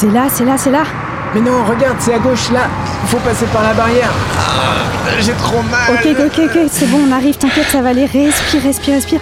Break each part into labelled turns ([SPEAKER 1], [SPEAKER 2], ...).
[SPEAKER 1] C'est là.
[SPEAKER 2] Mais non, regarde, c'est à gauche, là. Faut passer par la barrière. J'ai trop mal.
[SPEAKER 1] Ok, c'est bon, on arrive, t'inquiète, ça va aller. Respire.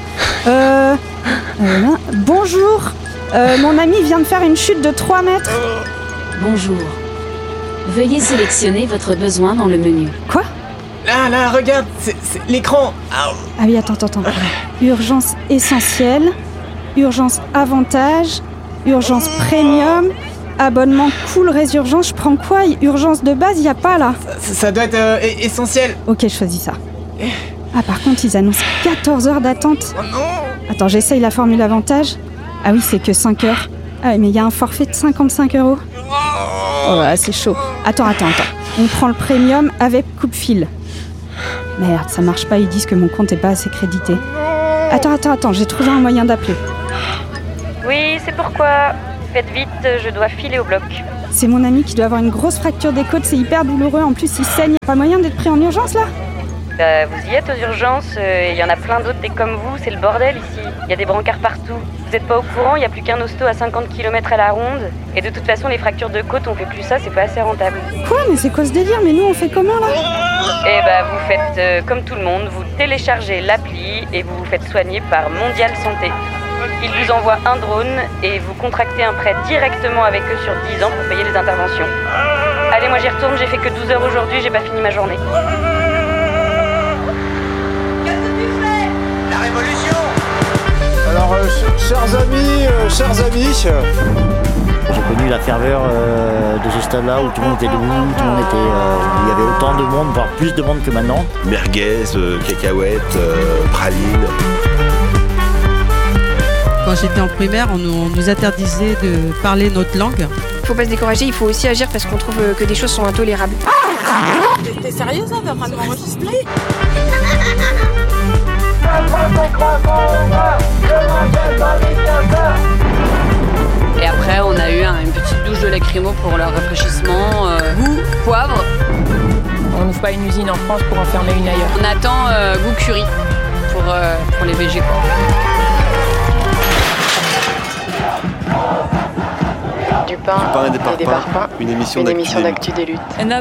[SPEAKER 1] Bonjour. Mon ami vient de faire une chute de 3 mètres.
[SPEAKER 3] Bonjour. Veuillez sélectionner votre besoin dans le menu.
[SPEAKER 1] Quoi ?
[SPEAKER 2] Là, regarde, c'est l'écran.
[SPEAKER 1] Ah oui, attends. Urgence essentielle, urgence avantage, urgence premium, abonnement cool résurgence. Je prends quoi ? Urgence de base, y a pas là.
[SPEAKER 2] Ça doit être essentiel.
[SPEAKER 1] Ok, je choisis ça. Ah, par contre, ils annoncent 14 heures d'attente.
[SPEAKER 2] Oh non.
[SPEAKER 1] Attends, j'essaye la formule avantage. Ah oui, c'est que 5 heures. Ah oui, mais il y a un forfait de 55 €. Oh là, c'est chaud. Attends. On prend le premium avec coupe-fil. Merde, ça marche pas, ils disent que mon compte est pas assez crédité. Attends, j'ai trouvé un moyen d'appeler.
[SPEAKER 4] Oui, c'est pourquoi. Faites vite, je dois filer au bloc.
[SPEAKER 1] C'est mon ami qui doit avoir une grosse fracture des côtes, c'est hyper douloureux, en plus il saigne. Pas moyen d'être pris en urgence là ?
[SPEAKER 4] Bah, vous y êtes aux urgences, il y en a plein d'autres des comme vous, c'est le bordel ici. Il y a des brancards partout. Vous êtes pas au courant, il y a plus qu'un hosto à 50 km à la ronde. Et de toute façon, les fractures de côte, on fait plus ça, c'est pas assez rentable.
[SPEAKER 1] Quoi ? Mais c'est quoi ce délire ? Mais nous on fait comment là ?
[SPEAKER 4] Eh bah, vous faites comme tout le monde, vous téléchargez l'appli et vous vous faites soigner par Mondial Santé. Ils vous envoient un drone et vous contractez un prêt directement avec eux sur 10 ans pour payer les interventions. Allez, moi j'y retourne, j'ai fait que 12 heures aujourd'hui, j'ai pas fini ma journée.
[SPEAKER 2] La révolution. Alors, chers amis,
[SPEAKER 5] j'ai connu la ferveur de ce stade-là où tout le monde était debout, tout le monde était, il y avait autant de monde, voire plus de monde que maintenant.
[SPEAKER 6] Merguez, cacahuètes, pralines.
[SPEAKER 7] Quand j'étais en primaire, on nous interdisait de parler notre langue.
[SPEAKER 8] Faut pas se décourager, il faut aussi agir parce qu'on trouve que des choses sont intolérables.
[SPEAKER 7] T'es sérieuse, hein, t'es en train de m'enregistrer ?
[SPEAKER 9] Et après, on a eu une petite douche de lacrymo pour leur rafraîchissement. Goût, poivre.
[SPEAKER 10] On n'ouvre pas une usine en France pour en fermer une ailleurs.
[SPEAKER 9] On attend goût curry pour les VG, quoi.
[SPEAKER 11] Du pain et des parpaings,
[SPEAKER 6] une émission
[SPEAKER 11] d'actu des luttes.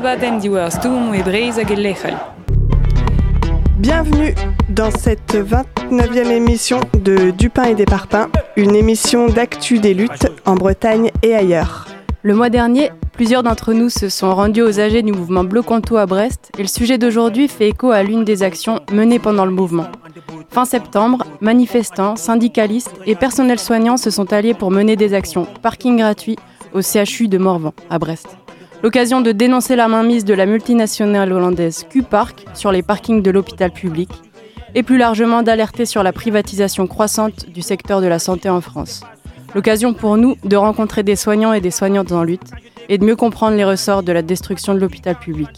[SPEAKER 12] Bienvenue dans cette 29e émission de Du pain et des parpaings, une émission d'actu des luttes en Bretagne et ailleurs.
[SPEAKER 13] Le mois dernier, plusieurs d'entre nous se sont rendus aux AG du mouvement Bleu Conto à Brest et le sujet d'aujourd'hui fait écho à l'une des actions menées pendant le mouvement. Fin septembre, manifestants, syndicalistes et personnels soignants se sont alliés pour mener des actions parking gratuit au CHU de Morvan, à Brest. L'occasion de dénoncer la mainmise de la multinationale hollandaise Q-Park sur les parkings de l'hôpital public et plus largement d'alerter sur la privatisation croissante du secteur de la santé en France. L'occasion pour nous de rencontrer des soignants et des soignantes en lutte et de mieux comprendre les ressorts de la destruction de l'hôpital public.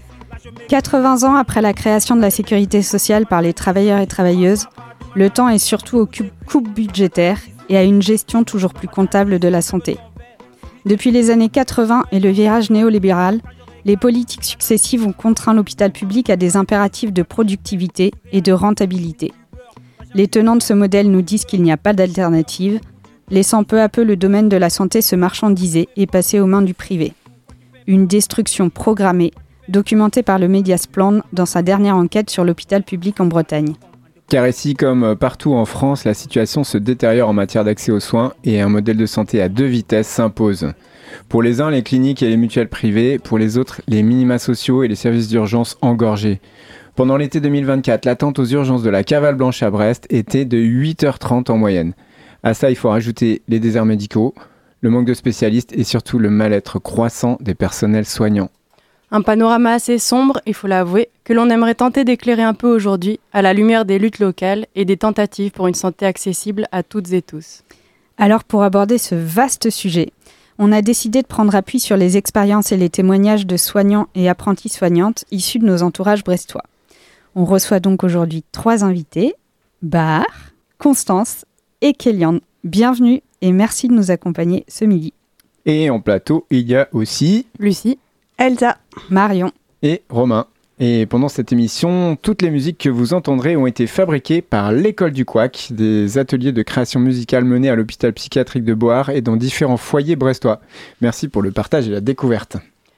[SPEAKER 1] 80 ans après la création de la sécurité sociale par les travailleurs et travailleuses, le temps est surtout aux coupes budgétaires et à une gestion toujours plus comptable de la santé. Depuis les années 80 et le virage néolibéral, les politiques successives ont contraint l'hôpital public à des impératifs de productivité et de rentabilité. Les tenants de ce modèle nous disent qu'il n'y a pas d'alternative, laissant peu à peu le domaine de la santé se marchandiser et passer aux mains du privé. Une destruction programmée, documentée par le Mediasplan dans sa dernière enquête sur l'hôpital public en Bretagne.
[SPEAKER 14] Car ici, comme partout en France, la situation se détériore en matière d'accès aux soins et un modèle de santé à 2 vitesses s'impose. Pour les uns, les cliniques et les mutuelles privées, pour les autres, les minima sociaux et les services d'urgence engorgés. Pendant l'été 2024, l'attente aux urgences de la Cavale Blanche à Brest était de 8h30 en moyenne. À ça, il faut rajouter les déserts médicaux, le manque de spécialistes et surtout le mal-être croissant des personnels soignants.
[SPEAKER 13] Un panorama assez sombre, il faut l'avouer, que l'on aimerait tenter d'éclairer un peu aujourd'hui à la lumière des luttes locales et des tentatives pour une santé accessible à toutes et tous.
[SPEAKER 1] Alors pour aborder ce vaste sujet, on a décidé de prendre appui sur les expériences et les témoignages de soignants et apprentis soignantes issus de nos entourages brestois. On reçoit donc aujourd'hui 3 invités, Bahar, Constance et Kéliane. Bienvenue et merci de nous accompagner ce midi.
[SPEAKER 14] Et en plateau, il y a aussi
[SPEAKER 13] Lucie,
[SPEAKER 12] Elsa,
[SPEAKER 1] Marion
[SPEAKER 14] et Romain. Et pendant cette émission, toutes les musiques que vous entendrez ont été fabriquées par l'École du Couac, des ateliers de création musicale menés à l'hôpital psychiatrique de Beauharts et dans différents foyers brestois. Merci pour le partage et la découverte.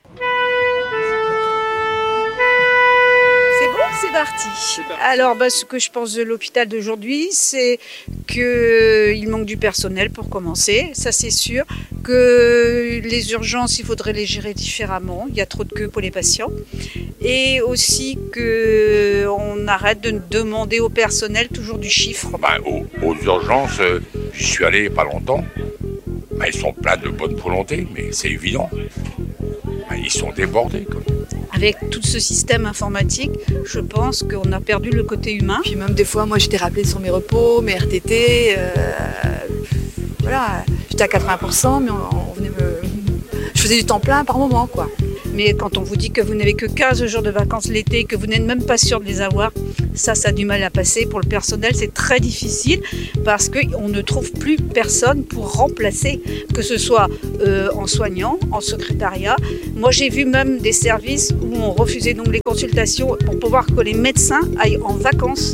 [SPEAKER 15] C'est parti. Alors, ce que je pense de l'hôpital d'aujourd'hui, c'est qu'il manque du personnel pour commencer, ça c'est sûr. Que les urgences, il faudrait les gérer différemment. Il y a trop de queues pour les patients. Et aussi qu'on arrête de demander au personnel toujours du chiffre.
[SPEAKER 16] Aux urgences, j'y suis allé il n'y a pas longtemps. Ils sont pleins de bonne volonté, mais c'est évident. Ils sont débordés, quoi.
[SPEAKER 15] Avec tout ce système informatique, je pense qu'on a perdu le côté humain.
[SPEAKER 17] Puis même des fois, moi j'étais rappelée sur mes repos, mes RTT, voilà, j'étais à 80%, mais je faisais du temps plein par moment, quoi.
[SPEAKER 15] Mais quand on vous dit que vous n'avez que 15 jours de vacances l'été, que vous n'êtes même pas sûr de les avoir, ça a du mal à passer. Pour le personnel, c'est très difficile parce qu'on ne trouve plus personne pour remplacer, que ce soit en soignant, en secrétariat. Moi, j'ai vu même des services où on refusait donc les consultations pour pouvoir que les médecins aillent en vacances.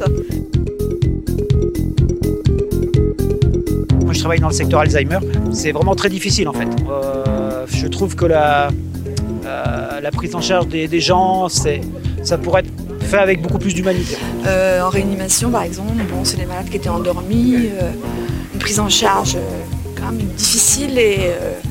[SPEAKER 18] Moi, je travaille dans le secteur Alzheimer. C'est vraiment très difficile, en fait. Je trouve que la prise en charge des gens, ça pourrait être fait avec beaucoup plus d'humanité.
[SPEAKER 17] En réanimation, par exemple, c'est les malades qui étaient endormis, une prise en charge quand même difficile et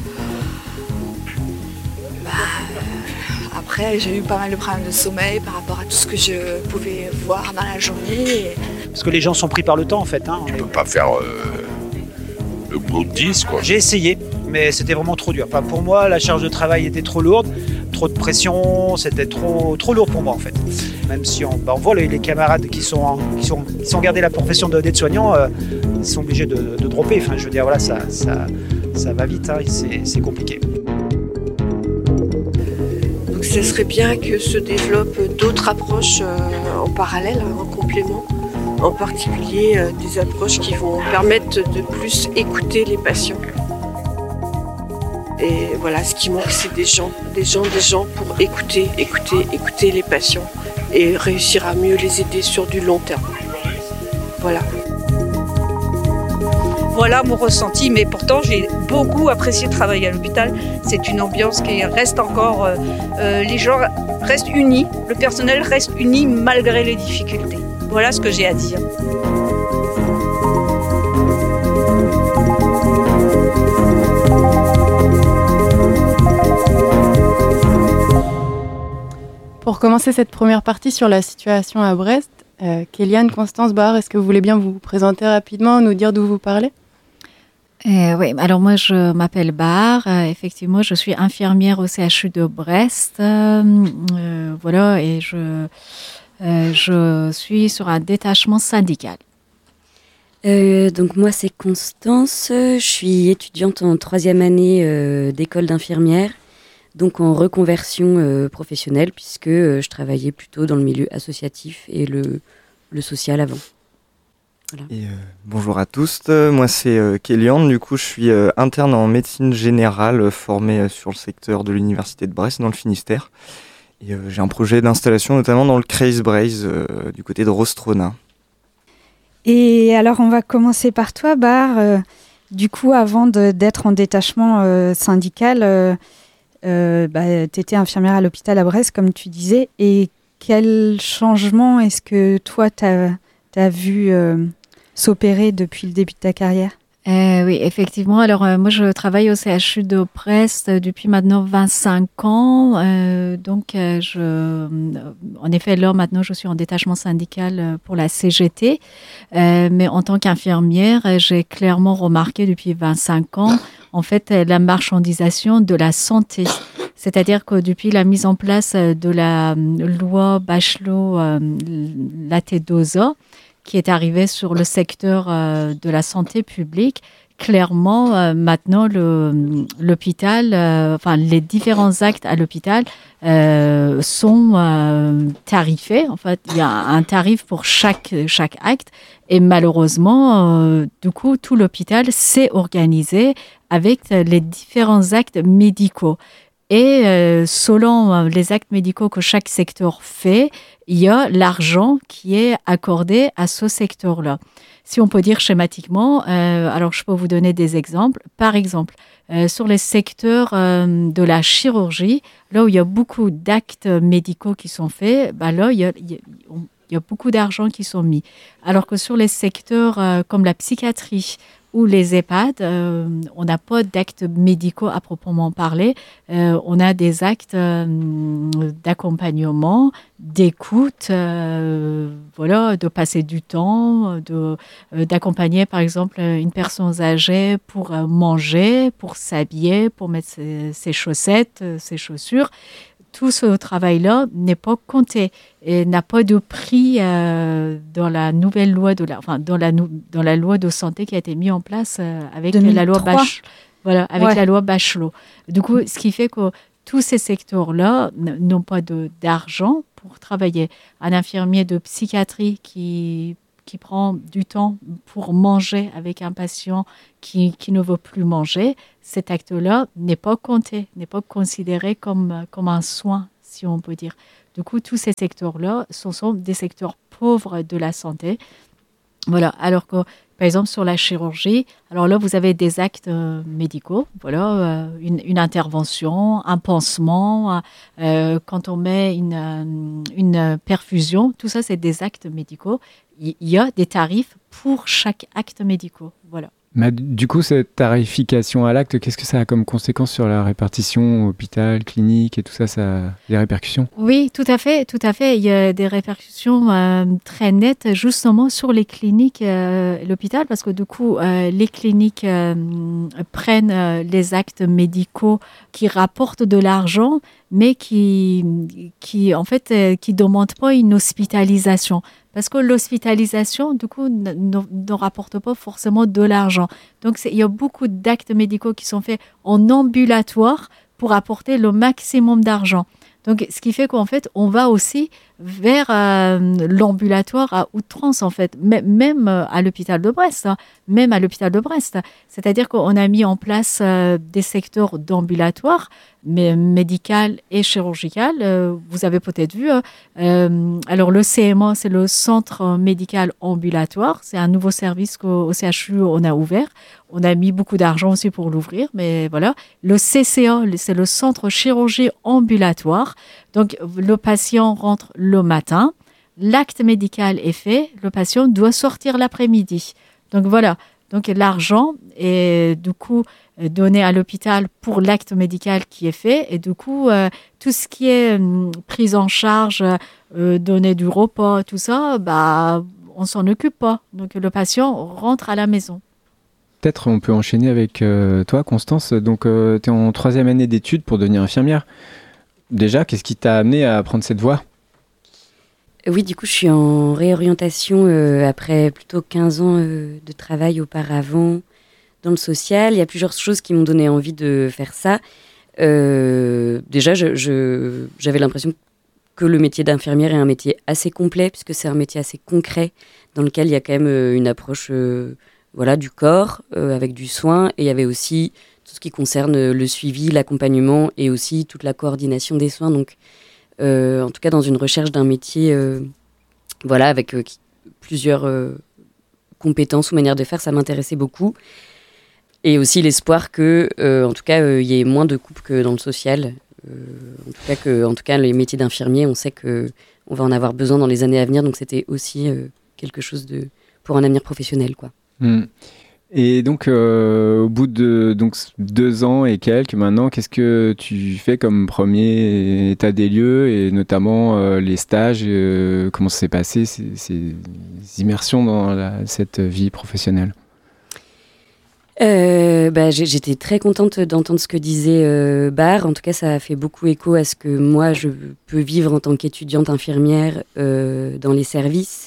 [SPEAKER 17] après j'ai eu pas mal de problèmes de sommeil par rapport à tout ce que je pouvais voir dans la journée.
[SPEAKER 18] Parce que les gens sont pris par le temps en fait.
[SPEAKER 16] Tu peux pas faire le boulot de 10 quoi.
[SPEAKER 18] J'ai essayé, mais c'était vraiment trop dur. Enfin, pour moi, la charge de travail était trop lourde, trop de pression, c'était trop lourd pour moi en fait. Même si on voit les camarades qui ont gardé la profession d'aide-soignant, ils sont obligés de dropper. Enfin, je veux dire, voilà, ça va vite, hein, c'est compliqué.
[SPEAKER 17] Donc, ce serait bien que se développent d'autres approches en parallèle, en complément. En particulier des approches qui vont permettre de plus écouter les patients. Et voilà, ce qui manque, c'est des gens pour écouter les patients et réussir à mieux les aider sur du long terme. Voilà.
[SPEAKER 15] Voilà mon ressenti, mais pourtant j'ai beaucoup apprécié travailler à l'hôpital. C'est une ambiance qui reste encore, les gens restent unis, le personnel reste uni malgré les difficultés. Voilà ce que j'ai à dire.
[SPEAKER 13] Pour commencer cette première partie sur la situation à Brest, Kéliane Constance Bar, est-ce que vous voulez bien vous présenter rapidement, nous dire d'où vous parlez ?
[SPEAKER 19] Oui, alors moi je m'appelle Bar, effectivement je suis infirmière au CHU de Brest, voilà, et je suis sur un détachement syndical.
[SPEAKER 4] Donc moi c'est Constance, je suis étudiante en 3e année d'école d'infirmière, donc en reconversion professionnelle puisque je travaillais plutôt dans le milieu associatif et le social avant. Voilà.
[SPEAKER 20] Et bonjour à tous, moi c'est Kéliane, du coup je suis interne en médecine générale formée sur le secteur de l'université de Brest dans le Finistère. Et j'ai un projet d'installation notamment dans le Kreis Braise du côté de Rostrona.
[SPEAKER 1] Et alors on va commencer par toi Bar. Du coup avant d'être en détachement syndical, tu étais infirmière à l'hôpital à Brest comme tu disais. Et quel changement est-ce que toi t'as vu s'opérer depuis le début de ta carrière ?
[SPEAKER 19] Oui, effectivement. Alors, moi, je travaille au CHU de Brest depuis maintenant 25 ans. En effet, là, maintenant, je suis en détachement syndical pour la CGT. Mais en tant qu'infirmière, j'ai clairement remarqué depuis 25 ans, en fait, la marchandisation de la santé. C'est-à-dire que depuis la mise en place de la loi Bachelot-Latedosa, qui est arrivé sur le secteur de la santé publique, clairement, maintenant, l'hôpital, les différents actes à l'hôpital sont tarifés. En fait, il y a un tarif pour chaque acte. Et malheureusement, du coup, tout l'hôpital s'est organisé avec les différents actes médicaux. Et selon les actes médicaux que chaque secteur fait, il y a l'argent qui est accordé à ce secteur-là. Si on peut dire schématiquement, alors je peux vous donner des exemples. Par exemple, sur les secteurs de la chirurgie, là où il y a beaucoup d'actes médicaux qui sont faits, là, il y a beaucoup d'argent qui sont mis. Alors que sur les secteurs comme la psychiatrie ou les EHPAD, on n'a pas d'actes médicaux à proprement parler. On a des actes d'accompagnement, d'écoute, de passer du temps, d'accompagner par exemple une personne âgée pour manger, pour s'habiller, pour mettre ses chaussettes, ses chaussures. Tout ce travail-là n'est pas compté et n'a pas de prix dans la nouvelle loi dans la loi de santé qui a été mise en place avec
[SPEAKER 1] 2003.
[SPEAKER 19] la loi Bachelot. Voilà, avec la loi Bachelot. Du coup, ce qui fait que tous ces secteurs-là n'ont pas d'argent pour travailler. Un infirmier de psychiatrie qui prend du temps pour manger avec un patient qui ne veut plus manger, cet acte-là n'est pas compté, n'est pas considéré comme un soin, si on peut dire. Du coup, tous ces secteurs-là, ce sont des secteurs pauvres de la santé. Voilà, alors que, par exemple, sur la chirurgie, alors là, vous avez des actes médicaux, une intervention, un pansement, quand on met une perfusion, tout ça, c'est des actes médicaux. Il y a des tarifs pour chaque acte médical. Voilà.
[SPEAKER 14] Mais du coup, cette tarification à l'acte, qu'est-ce que ça a comme conséquence sur la répartition hôpital, clinique et tout ça, ça a des répercussions ?
[SPEAKER 19] Oui, tout à fait. Il y a des répercussions très nettes justement sur les cliniques et l'hôpital parce que du coup, les cliniques prennent les actes médicaux qui rapportent de l'argent, mais qui demandent pas une hospitalisation. Parce que l'hospitalisation, du coup, ne rapporte pas forcément de l'argent. Donc, il y a beaucoup d'actes médicaux qui sont faits en ambulatoire pour apporter le maximum d'argent. Donc, ce qui fait qu'en fait, on va aussi vers l'ambulatoire à outrance, en fait, même à l'hôpital de Brest. Même à l'hôpital de Brest. C'est-à-dire qu'on a mis en place des secteurs d'ambulatoire, mais médical et chirurgical. Vous avez peut-être vu. Alors, le CMA, c'est le Centre médical ambulatoire. C'est un nouveau service qu'au CHU, on a ouvert. On a mis beaucoup d'argent aussi pour l'ouvrir, mais voilà. Le CCA, c'est le Centre chirurgie ambulatoire. Donc, le patient rentre le matin, l'acte médical est fait, le patient doit sortir l'après-midi. Donc, voilà. Donc, l'argent est du coup donné à l'hôpital pour l'acte médical qui est fait. Et du coup, tout ce qui est prise en charge, donner du repas, tout ça, on s'en occupe pas. Donc, le patient rentre à la maison.
[SPEAKER 14] Peut-être on peut enchaîner avec toi, Constance. Donc, tu es en 3e année d'études pour devenir infirmière. Déjà, qu'est-ce qui t'a amené à prendre cette voie ?
[SPEAKER 4] Oui, du coup, je suis en réorientation après plutôt 15 ans de travail auparavant dans le social. Il y a plusieurs choses qui m'ont donné envie de faire ça. Déjà, j'avais l'impression que le métier d'infirmière est un métier assez complet, puisque c'est un métier assez concret, dans lequel il y a quand même une approche du corps, avec du soin. Et il y avait aussi tout ce qui concerne le suivi, l'accompagnement et aussi toute la coordination des soins. Donc, en tout cas, dans une recherche d'un métier avec plusieurs compétences ou manières de faire, ça m'intéressait beaucoup. Et aussi l'espoir que, en tout cas, il y ait moins de coupes que dans le social. En tout cas, les métiers d'infirmier, on sait qu'on va en avoir besoin dans les années à venir. Donc, c'était aussi quelque chose pour un avenir professionnel, quoi.
[SPEAKER 14] Et donc, au bout de 2 ans et quelques maintenant, qu'est-ce que tu fais comme premier état des lieux et notamment les stages, comment ça s'est passé, ces immersions dans cette vie professionnelle ?
[SPEAKER 4] J'étais très contente d'entendre ce que disait Bar. En tout cas, ça a fait beaucoup écho à ce que moi, je peux vivre en tant qu'étudiante infirmière dans les services.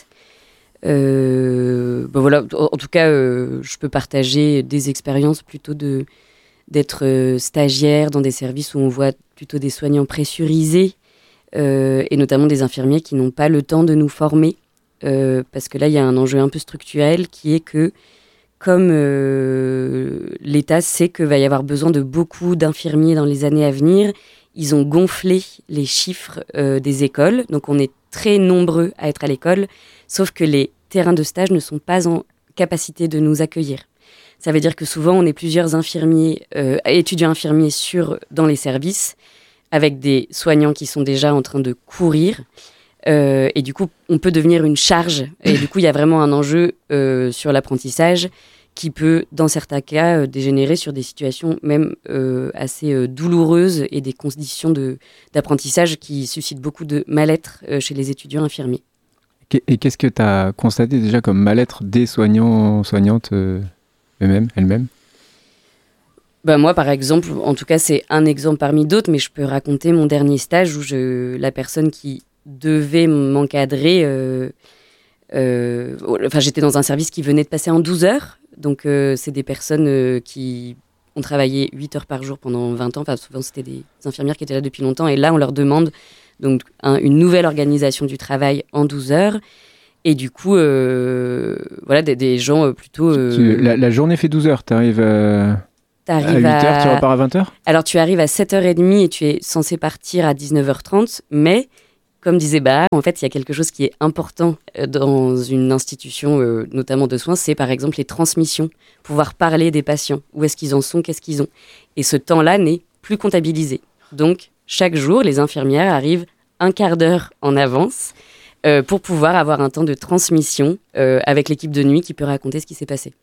[SPEAKER 4] En tout cas, je peux partager des expériences plutôt d'être stagiaire dans des services où on voit plutôt des soignants pressurisés et notamment des infirmiers qui n'ont pas le temps de nous former parce que là, il y a un enjeu un peu structurel qui est que comme l'État sait qu'il va y avoir besoin de beaucoup d'infirmiers dans les années à venir, ils ont gonflé les chiffres des écoles. Donc on est très nombreux à être à l'école, sauf que les terrains de stage ne sont pas en capacité de nous accueillir. Ça veut dire que souvent on est plusieurs infirmiers, étudiants infirmiers dans les services, avec des soignants qui sont déjà en train de courir. Et du coup, on peut devenir une charge. Et du coup, il y a vraiment un enjeu sur l'apprentissage qui peut, dans certains cas, dégénérer sur des situations même assez douloureuses et des conditions d'apprentissage qui suscitent beaucoup de mal-être chez les étudiants infirmiers.
[SPEAKER 14] Et qu'est-ce que tu as constaté déjà comme mal-être des soignantes elles-mêmes?
[SPEAKER 4] Moi, par exemple, en tout cas, c'est un exemple parmi d'autres, mais je peux raconter mon dernier stage où la personne qui devait m'encadrer, j'étais dans un service qui venait de passer en 12 heures. Donc, c'est des personnes qui ont travaillé 8 heures par jour pendant 20 ans. Enfin, souvent, c'était des infirmières qui étaient là depuis longtemps. Et là, on leur demande donc, une nouvelle organisation du travail en 12 heures. Et du coup, des gens plutôt...
[SPEAKER 14] La journée fait 12 heures, t'arrives à 8h, tu repars à 20h? Alors,
[SPEAKER 4] tu arrives à 7h30 et tu es censé partir à 19h30, mais comme disait Bahar, en fait, il y a quelque chose qui est important dans une institution, notamment de soins, c'est par exemple les transmissions, pouvoir parler des patients, où est-ce qu'ils en sont, qu'est-ce qu'ils ont. Et ce temps-là n'est plus comptabilisé. Donc, chaque jour, les infirmières arrivent un quart d'heure en avance pour pouvoir avoir un temps de transmission avec l'équipe de nuit qui peut raconter ce qui s'est passé.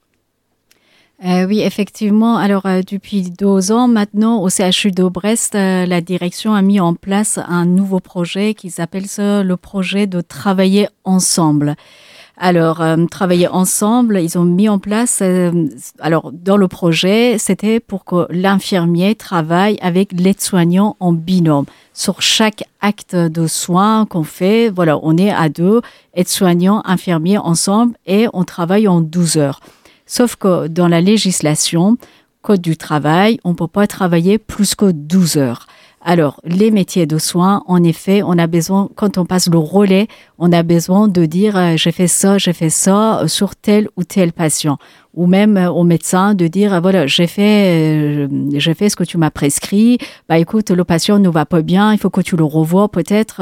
[SPEAKER 19] Oui, effectivement. Alors, depuis 2 ans maintenant, au CHU de Brest, la direction a mis en place un nouveau projet qui s'appelle le projet de travailler ensemble. Alors, travailler ensemble, ils ont mis en place... dans le projet, c'était pour que l'infirmier travaille avec l'aide-soignant en binôme. Sur chaque acte de soins qu'on fait, on est à 2, aide-soignant, infirmier ensemble, et on travaille en 12 heures. Sauf que dans la législation, Code du travail, on ne peut pas travailler plus que 12 heures. Alors, les métiers de soins, en effet, on a besoin, quand on passe le relais, on a besoin de dire j'ai fait ça sur tel ou tel patient. Ou même au médecin de dire j'ai fait ce que tu m'as prescrit. Écoute, le patient ne va pas bien, il faut que tu le revoies peut-être.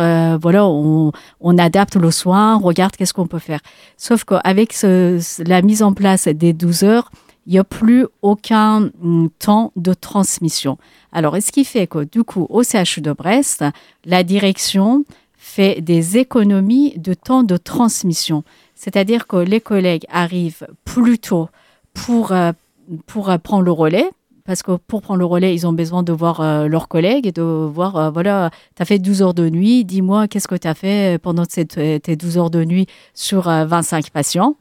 [SPEAKER 19] On adapte le soin, regarde qu'est-ce qu'on peut faire. Sauf qu'avec la mise en place des 12 heures, il n'y a plus aucun temps de transmission. Alors, ce qui fait que, du coup, au CHU de Brest, la direction fait des économies de temps de transmission. C'est-à-dire que les collègues arrivent plus tôt pour prendre le relais, parce que pour prendre le relais, ils ont besoin de voir leurs collègues et de voir, tu as fait 12 heures de nuit, dis-moi qu'est-ce que tu as fait pendant tes 12 heures de nuit sur 25 patients,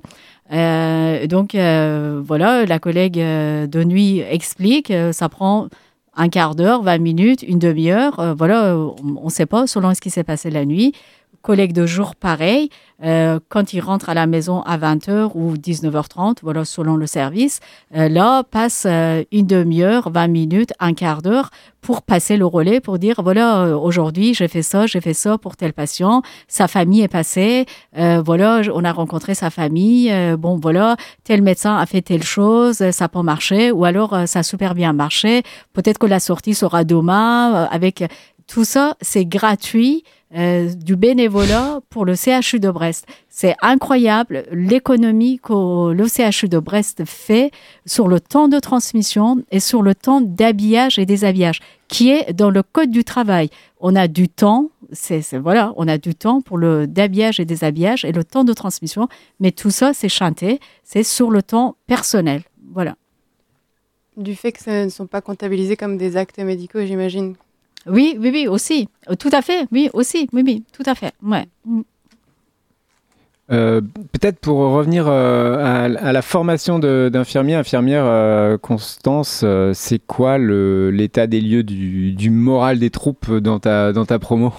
[SPEAKER 19] la collègue de nuit explique, ça prend un quart d'heure, 20 minutes, une demi-heure, on ne sait pas selon ce qui s'est passé la nuit. Collègue de jour, pareil, quand il rentre à la maison à 20h ou 19h30, selon le service, là, passe une demi-heure, 20 minutes, un quart d'heure pour passer le relais, pour dire, aujourd'hui, j'ai fait ça pour tel patient, sa famille est passée, on a rencontré sa famille, tel médecin a fait telle chose, ça n'a pas marché, ou alors ça a super bien marché, peut-être que la sortie sera demain, avec tout ça, c'est gratuit, du bénévolat pour le CHU de Brest. C'est incroyable l'économie que le CHU de Brest fait sur le temps de transmission et sur le temps d'habillage et déshabillage, qui est dans le Code du travail. On a du temps, on a du temps pour le d'habillage et déshabillage et le temps de transmission, mais tout ça, c'est chanté, c'est sur le temps personnel. Voilà.
[SPEAKER 13] Du fait que ce ne sont pas comptabilisés comme des actes médicaux, j'imagine.
[SPEAKER 19] Oui, aussi. Tout à fait, oui, aussi. Oui, tout à fait, ouais.
[SPEAKER 14] Peut-être pour revenir à la formation infirmière, Constance, c'est quoi l'état des lieux du moral des troupes dans ta promo?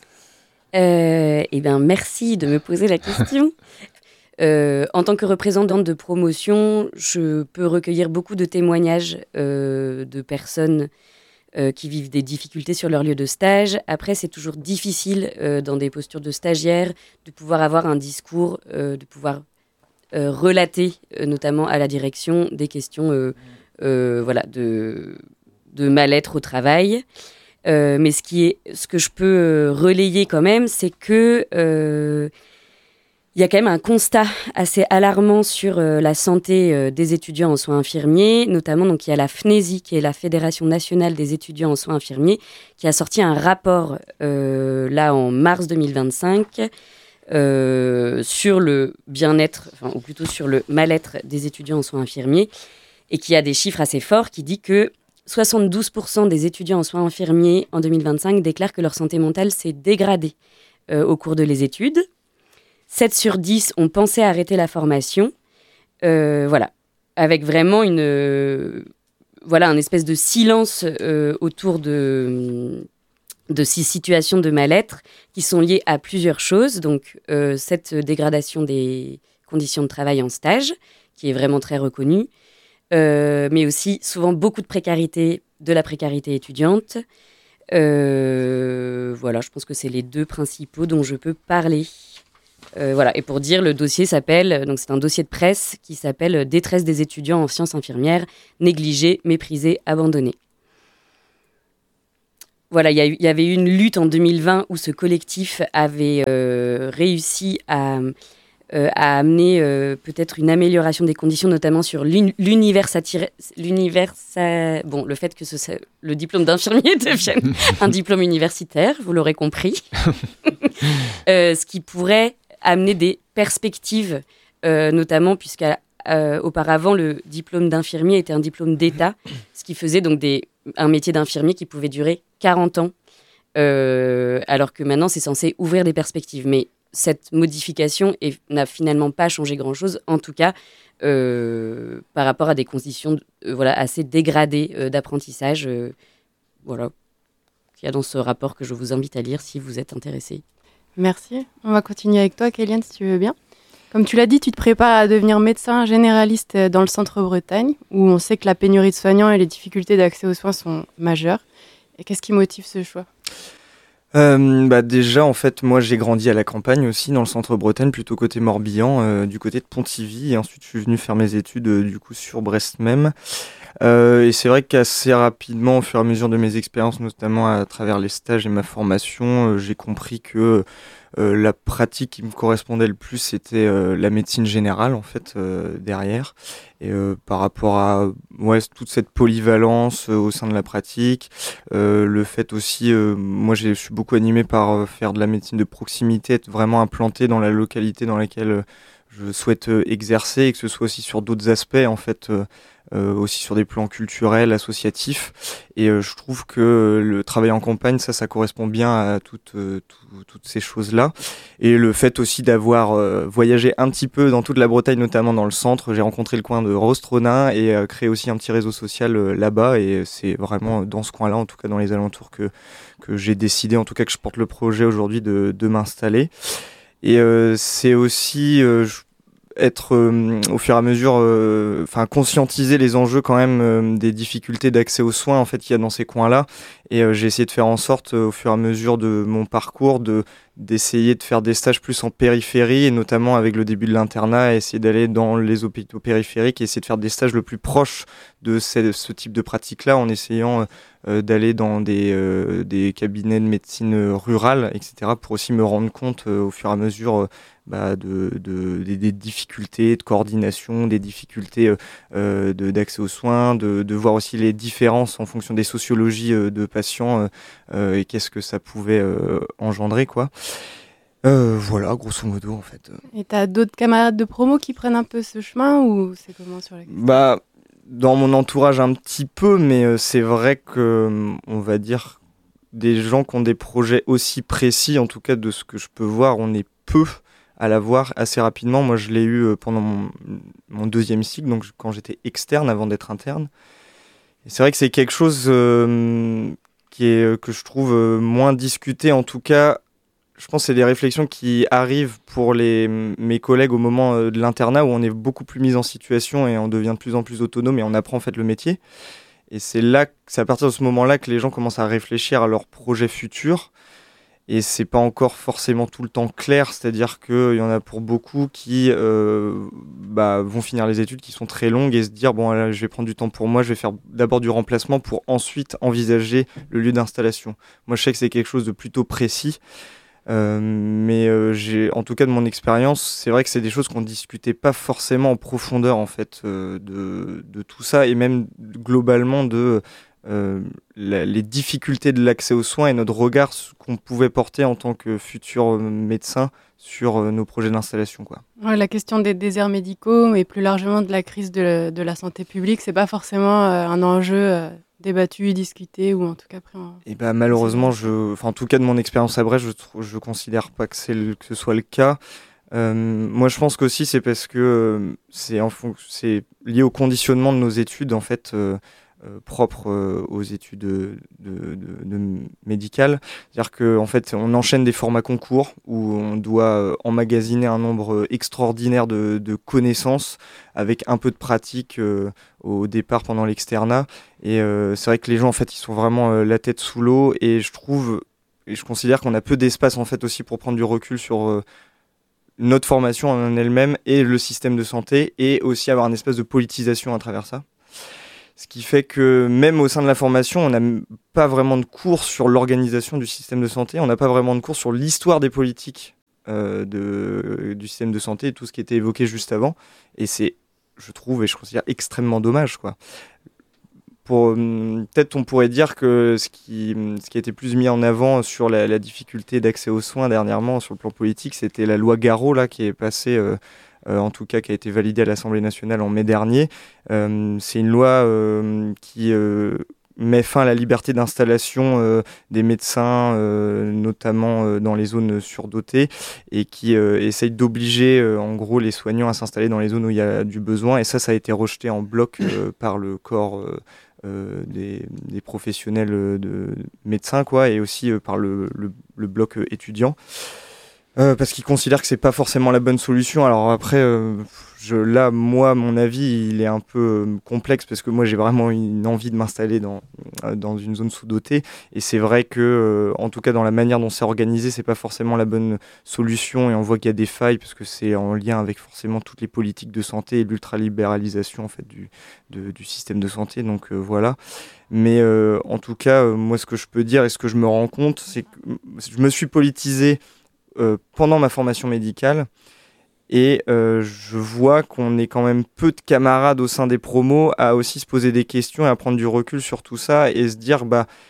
[SPEAKER 4] Merci de me poser la question. En tant que représentante de promotion, je peux recueillir beaucoup de témoignages de personnes qui vivent des difficultés sur leur lieu de stage. Après, c'est toujours difficile dans des postures de stagiaires de pouvoir avoir un discours, de pouvoir relater, notamment à la direction, des questions de mal-être au travail. Mais ce que je peux relayer quand même, c'est que il y a quand même un constat assez alarmant sur la santé des étudiants en soins infirmiers, notamment donc il y a la FNESI, qui est la Fédération nationale des étudiants en soins infirmiers, qui a sorti un rapport là en mars 2025 sur le bien-être, ou plutôt sur le mal-être des étudiants en soins infirmiers, et qui a des chiffres assez forts qui dit que 72% des étudiants en soins infirmiers en 2025 déclarent que leur santé mentale s'est dégradée au cours de les études. 7 sur 10 ont pensé arrêter la formation. Avec vraiment un espèce de silence autour de ces situations de mal-être qui sont liées à plusieurs choses. Donc, cette dégradation des conditions de travail en stage, qui est vraiment très reconnue, mais aussi souvent beaucoup de précarité, de la précarité étudiante. Je pense que c'est les deux principaux dont je peux parler. Et pour dire, le dossier s'appelle, donc c'est un dossier de presse qui s'appelle « Détresse des étudiants en sciences infirmières, négligés, méprisés, abandonnés ». Voilà, il y avait eu une lutte en 2020 où ce collectif avait réussi à amener peut-être une amélioration des conditions, notamment sur le fait que le diplôme d'infirmier devienne un diplôme universitaire, vous l'aurez compris. Ce qui pourrait amener des perspectives, notamment puisqu'auparavant, le diplôme d'infirmier était un diplôme d'État, ce qui faisait donc un métier d'infirmier qui pouvait durer 40 ans, alors que maintenant, c'est censé ouvrir des perspectives. Mais cette modification n'a finalement pas changé grand-chose, en tout cas par rapport à des conditions assez dégradées d'apprentissage. Qu'il y a dans ce rapport que je vous invite à lire si vous êtes intéressé.
[SPEAKER 13] Merci. On va continuer avec toi, Kéliane, si tu veux bien. Comme tu l'as dit, tu te prépares à devenir médecin généraliste dans le Centre-Bretagne, où on sait que la pénurie de soignants et les difficultés d'accès aux soins sont majeures. Et qu'est-ce qui motive ce choix ?
[SPEAKER 20] Déjà, en fait, moi, j'ai grandi à la campagne aussi, dans le Centre-Bretagne, plutôt côté Morbihan, du côté de Pontivy. Et ensuite, je suis venu faire mes études, sur Brest même. Et c'est vrai qu'assez rapidement, au fur et à mesure de mes expériences, notamment à travers les stages et ma formation, j'ai compris que la pratique qui me correspondait le plus, c'était la médecine générale, en fait, derrière. Et par rapport à toute cette polyvalence au sein de la pratique, le fait aussi, moi je suis beaucoup animé par faire de la médecine de proximité, être vraiment implanté dans la localité dans laquelle je souhaite exercer, et que ce soit aussi sur d'autres aspects, en fait, aussi sur des plans culturels, associatifs. Et je trouve que le travail en campagne, ça correspond bien à toutes ces choses-là. Et le fait aussi d'avoir voyagé un petit peu dans toute la Bretagne, notamment dans le centre, j'ai rencontré le coin de Rostronin et créé aussi un petit réseau social là-bas. Et c'est vraiment dans ce coin-là, en tout cas dans les alentours, que j'ai décidé, en tout cas que je porte le projet aujourd'hui de m'installer. Et c'est aussi être au fur et à mesure, conscientiser les enjeux quand même des difficultés d'accès aux soins, en fait, qu'il y a dans ces coins-là. Et j'ai essayé de faire en sorte, au fur et à mesure de mon parcours, d'essayer de faire des stages plus en périphérie, et notamment avec le début de l'internat, essayer d'aller dans les hôpitaux périphériques et essayer de faire des stages le plus proche de ce type de pratique-là, en essayant d'aller dans des cabinets de médecine rurale, etc., pour aussi me rendre compte au fur et à mesure des difficultés de coordination, des difficultés d'accès aux soins, de voir aussi les différences en fonction des sociologies de patients et qu'est-ce que ça pouvait engendrer, quoi. Voilà, grosso modo, en fait.
[SPEAKER 13] Et t'as d'autres camarades de promo qui prennent un peu ce chemin, ou c'est comment sur la question ?
[SPEAKER 20] Dans mon entourage un petit peu, mais c'est vrai que, on va dire, des gens qui ont des projets aussi précis, en tout cas de ce que je peux voir, on est peu à l'avoir assez rapidement. Moi, je l'ai eu pendant mon deuxième cycle, donc quand j'étais externe avant d'être interne. Et c'est vrai que c'est quelque chose que je trouve moins discuté, en tout cas. Je pense que c'est des réflexions qui arrivent pour mes collègues au moment de l'internat, où on est beaucoup plus mis en situation et on devient de plus en plus autonome et on apprend en fait le métier. Et c'est à partir de ce moment-là que les gens commencent à réfléchir à leurs projets futurs. Et c'est pas encore forcément tout le temps clair, c'est-à-dire qu'il y en a pour beaucoup qui vont finir les études qui sont très longues et se dire bon là, je vais prendre du temps pour moi, je vais faire d'abord du remplacement pour ensuite envisager le lieu d'installation. Moi je sais que c'est quelque chose de plutôt précis, mais en tout cas de mon expérience, c'est vrai que c'est des choses qu'on discutait pas forcément en profondeur en fait de tout ça, et même globalement de les difficultés de l'accès aux soins et notre regard qu'on pouvait porter en tant que futur médecin sur nos projets d'installation, quoi.
[SPEAKER 13] Ouais, la question des déserts médicaux et plus largement de la crise de la santé publique, c'est pas forcément un enjeu débattu, discuté ou en tout cas pris en...
[SPEAKER 20] Et malheureusement, en tout cas de mon expérience à Brest, je considère pas que ce soit le cas. Moi, je pense qu'aussi c'est parce que c'est lié au conditionnement de nos études en fait. Propre aux études de médicales. C'est-à-dire qu'en fait, on enchaîne des formats concours où on doit emmagasiner un nombre extraordinaire de connaissances avec un peu de pratique au départ pendant l'externat. Et c'est vrai que les gens, en fait, ils sont vraiment la tête sous l'eau, et je considère qu'on a peu d'espace, en fait, aussi pour prendre du recul sur notre formation en elle-même et le système de santé, et aussi avoir une espèce de politisation à travers ça. Ce qui fait que même au sein de la formation, on n'a pas vraiment de cours sur l'organisation du système de santé, on n'a pas vraiment de cours sur l'histoire des politiques du système de santé et tout ce qui était évoqué juste avant. Et c'est, je trouve, et je considère extrêmement dommage, quoi. Peut-être on pourrait dire que ce qui a été plus mis en avant sur la difficulté d'accès aux soins dernièrement sur le plan politique, c'était la loi Garot là, qui est passée... en tout cas qui a été validée à l'Assemblée nationale en mai dernier. C'est une loi qui met fin à la liberté d'installation des médecins, notamment dans les zones surdotées, et qui essaye d'obliger en gros les soignants à s'installer dans les zones où il y a du besoin. Et ça a été rejeté en bloc par le corps des professionnels de médecins, quoi, et aussi par le bloc étudiant. Parce qu'ils considèrent que c'est pas forcément la bonne solution. Alors après, moi, mon avis, il est un peu complexe, parce que moi, j'ai vraiment une envie de m'installer dans une zone sous-dotée. Et c'est vrai que, en tout cas, dans la manière dont c'est organisé, c'est pas forcément la bonne solution. Et on voit qu'il y a des failles, parce que c'est en lien avec forcément toutes les politiques de santé et l'ultralibéralisation en fait du système de santé. Donc voilà. Mais en tout cas, moi, ce que je peux dire et ce que je me rends compte, c'est que je me suis politisé pendant ma formation médicale, et je vois qu'on est quand même peu de camarades au sein des promos à aussi se poser des questions et à prendre du recul sur tout ça et se dire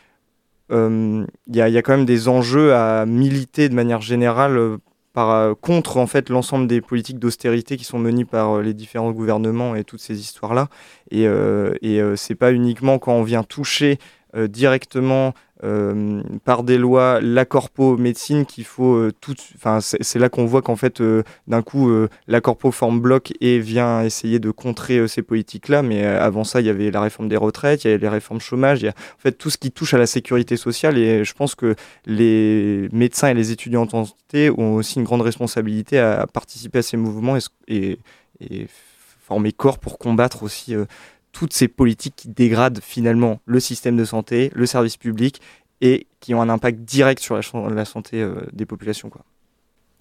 [SPEAKER 20] y a quand même des enjeux à militer de manière générale contre en fait l'ensemble des politiques d'austérité qui sont menées par les différents gouvernements et toutes ces histoires-là, et c'est pas uniquement quand on vient toucher directement par des lois la corpo médecine qu'il faut c'est là qu'on voit qu'en fait d'un coup la corpo forme bloc et vient essayer de contrer ces politiques-là, mais avant ça il y avait la réforme des retraites, il y avait les réformes chômage, il y a en fait tout ce qui touche à la sécurité sociale, et je pense que les médecins et les étudiants en santé ont aussi une grande responsabilité à participer à ces mouvements et former corps pour combattre aussi toutes ces politiques qui dégradent finalement le système de santé, le service public, et qui ont un impact direct sur la santé des populations, quoi.